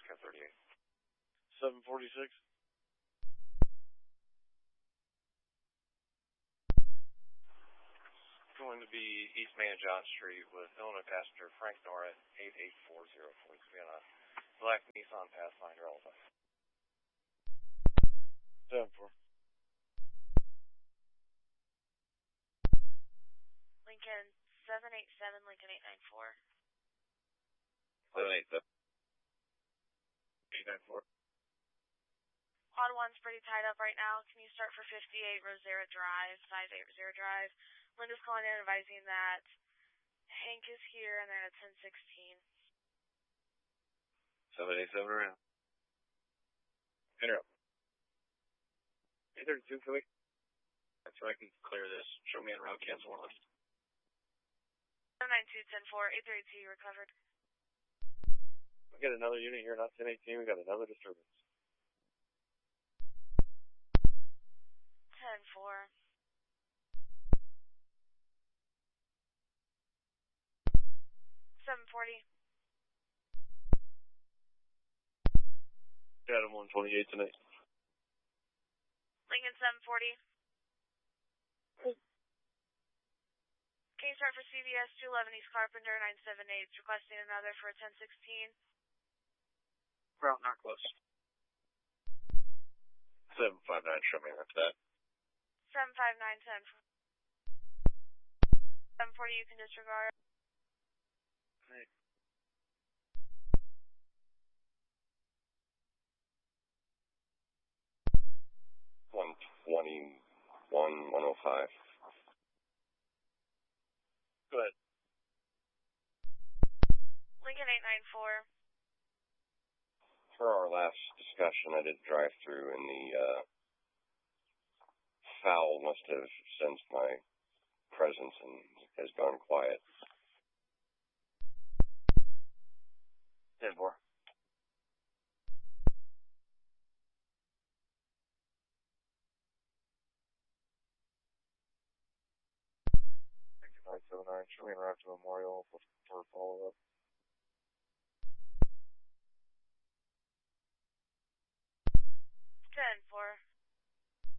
Car 38. 746. Going to be East Main John Street with Illinois passenger Frank Nora at 88404. It's going to be on a black Nissan Pathfinder Alpha. 7-4. Lincoln 787, Lincoln 894. 787. 894. Quad 1's pretty tied up right now. Can you start for 58 Rosera Drive, 58 Rosera Drive? Linda's calling in advising that Hank is here and they're at 1016. 787 around. Interrupt. 832, can we? That's so I can clear this. Show me on route cancel one list. 792-10-4, 832, you recovered. We got another unit here, not 1018. We got another disturbance. 10-4. 740. Adam 128 tonight. Lincoln 740. Can you start for CVS 211 East Carpenter 978, requesting another for 1016? Route not close. 759, show me after that. 759-10. 740, you can disregard. Right. 105. Go ahead. Lincoln 894. For our last discussion, I did drive-through, and the foul must have sensed my presence and has gone quiet. 10-4. Thank you, 979. Show me around to Memorial for follow-up. 10-4.